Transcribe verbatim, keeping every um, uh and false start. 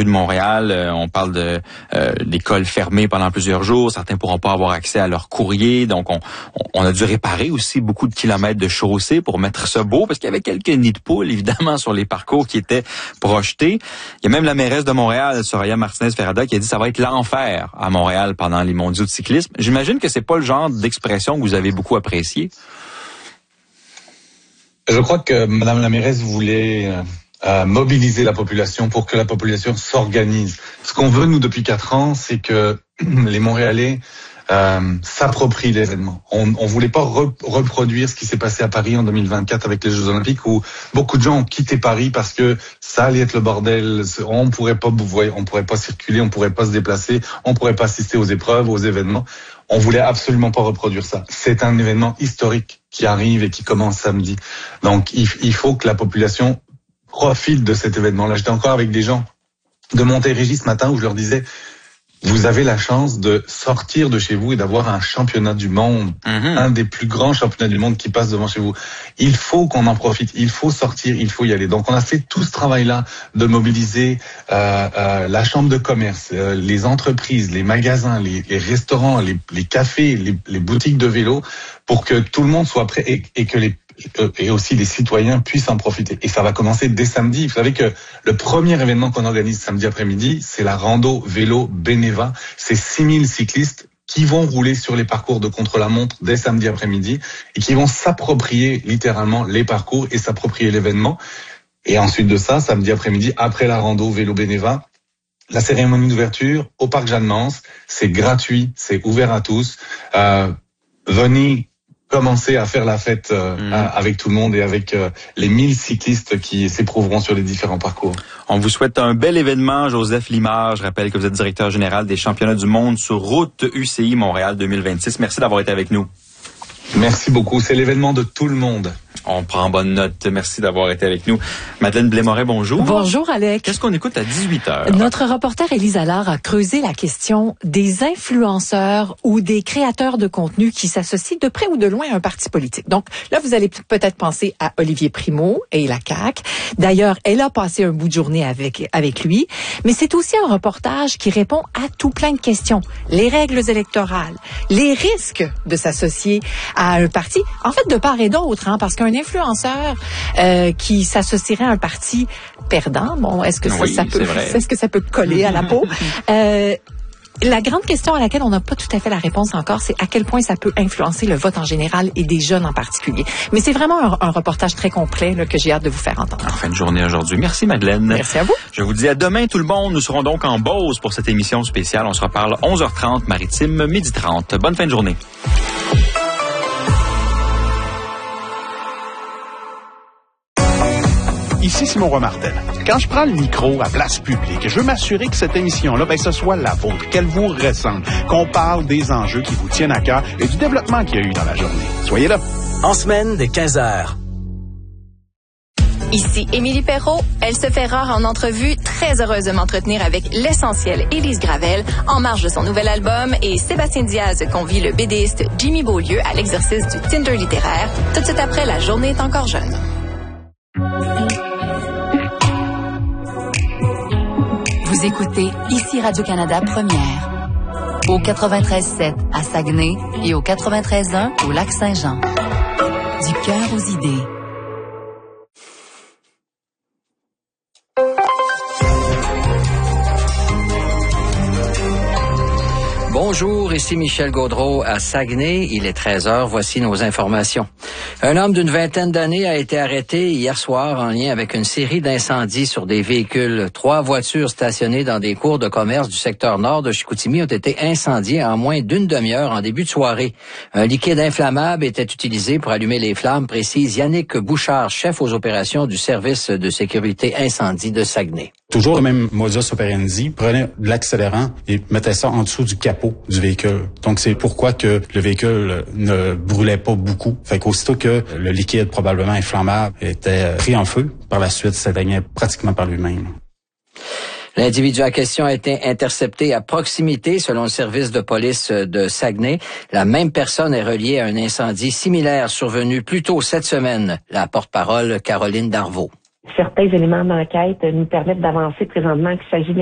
vue de Montréal, euh, on parle de euh, d'écoles fermées pendant plusieurs jours. Certains pourront pas avoir accès à leur courrier. Donc, on, on a dû réparer aussi beaucoup de kilomètres de chaussées pour mettre ça beau, parce qu'il y avait quelques nids de poules, évidemment, sur les parcours qui étaient projetés. Il y a même la mairesse de Montréal, Soraya Martinez-Ferrada, qui a dit que ça va être l'enfer à Montréal pendant les mondiaux de cyclisme. J'imagine que c'est pas le genre d'expression que vous avez beaucoup apprécié. Je crois que Madame la mairesse voulait euh, mobiliser la population pour que la population s'organise. Ce qu'on veut, nous, depuis quatre ans, c'est que les Montréalais euh, s'approprient l'événement. On, on voulait pas re- reproduire ce qui s'est passé à Paris en deux mille vingt-quatre avec les Jeux Olympiques, où beaucoup de gens ont quitté Paris parce que ça allait être le bordel. On pourrait pas, on pourrait pas circuler, on pourrait pas se déplacer, on pourrait pas assister aux épreuves, aux événements. On voulait absolument pas reproduire ça. C'est un événement historique qui arrive et qui commence samedi. Donc, il, il faut que la population profite de cet événement-là. J'étais encore avec des gens de Montérégie ce matin où je leur disais, vous avez la chance de sortir de chez vous et d'avoir un championnat du monde, mmh. un des plus grands championnats du monde qui passe devant chez vous. Il faut qu'on en profite, il faut sortir, il faut y aller. Donc on a fait tout ce travail-là de mobiliser euh, euh, la chambre de commerce, euh, les entreprises, les magasins, les, les restaurants, les, les cafés, les, les boutiques de vélo, pour que tout le monde soit prêt et, et que les et aussi les citoyens puissent en profiter. Et ça va commencer dès samedi. Vous savez que le premier événement qu'on organise samedi après-midi, c'est la rando vélo Beneva. C'est six mille cyclistes qui vont rouler sur les parcours de contre-la-montre dès samedi après-midi et qui vont s'approprier littéralement les parcours et s'approprier l'événement. Et ensuite de ça, samedi après-midi, après la rando vélo Beneva, la cérémonie d'ouverture au parc Jeanne-Mance, c'est gratuit, c'est ouvert à tous. Euh, venez commencer à faire la fête euh, mmh. avec tout le monde et avec euh, les mille cyclistes qui s'éprouveront sur les différents parcours. On vous souhaite un bel événement, Joseph Limard. Je rappelle que vous êtes directeur général des championnats du monde sur route U C I Montréal deux mille vingt-six. Merci d'avoir été avec nous. Merci beaucoup. C'est l'événement de tout le monde. On prend bonne note. Merci d'avoir été avec nous. Madeleine Blais-Moret, bonjour. Bonjour, Alex. Qu'est-ce qu'on écoute à dix-huit heures? Notre reporter Élise Allard a creusé la question des influenceurs ou des créateurs de contenu qui s'associent de près ou de loin à un parti politique. Donc là, vous allez peut-être penser à Olivier Primo et la C A Q. D'ailleurs, elle a passé un bout de journée avec, avec lui. Mais c'est aussi un reportage qui répond à tout plein de questions. Les règles électorales, les risques de s'associer à un parti, en fait, de part et d'autre, hein, parce qu'un influenceur euh, qui s'associerait à un parti perdant, bon, est-ce que ça, oui, ça peut, est-ce que ça peut coller à la peau? Euh, la grande question à laquelle on n'a pas tout à fait la réponse encore, c'est à quel point ça peut influencer le vote en général et des jeunes en particulier. Mais c'est vraiment un, un reportage très complet là, que j'ai hâte de vous faire entendre. En fin de journée aujourd'hui. Merci Madeleine. Merci à vous. Je vous dis à demain tout le monde. Nous serons donc en Beauce pour cette émission spéciale. On se reparle onze heures trente maritime, midi trente. Bonne fin de journée. Ici Simon Roy-Martel. Quand je prends le micro à place publique, je veux m'assurer que cette émission-là, ben, ce soit la vôtre, qu'elle vous ressemble, qu'on parle des enjeux qui vous tiennent à cœur et du développement qu'il y a eu dans la journée. Soyez là. En semaine dès quinze heures. Ici Émilie Perrault. Elle se fait rare en entrevue, très heureuse de m'entretenir avec l'essentielle Élise Gravel en marge de son nouvel album et Sébastien Diaz convie le bédéiste Jimmy Beaulieu à l'exercice du Tinder littéraire tout de suite après La journée est encore jeune. Vous écoutez ici Radio-Canada Première. Au quatre-vingt-treize sept à Saguenay et au quatre-vingt-treize un au Lac-Saint-Jean. Du cœur aux idées. Bonjour, ici Michel Gaudreau à Saguenay. Il est treize heures. Voici nos informations. Un homme d'une vingtaine d'années a été arrêté hier soir en lien avec une série d'incendies sur des véhicules. Trois voitures stationnées dans des cours de commerce du secteur nord de Chicoutimi ont été incendiées en moins d'une demi-heure en début de soirée. Un liquide inflammable était utilisé pour allumer les flammes, précise Yannick Bouchard, chef aux opérations du service de sécurité incendie de Saguenay. Toujours le même modus operandi, prenait de l'accélérant et mettait ça en dessous du capot du véhicule. Donc c'est pourquoi que le véhicule ne brûlait pas beaucoup. Fait qu'aussitôt que le liquide probablement inflammable était pris en feu, par la suite s'éteignait pratiquement par lui-même. L'individu en question a été intercepté à proximité selon le service de police de Saguenay. La même personne est reliée à un incendie similaire survenu plus tôt cette semaine. La porte-parole Caroline Darvaux. Certains éléments d'enquête nous permettent d'avancer présentement qu'il s'agit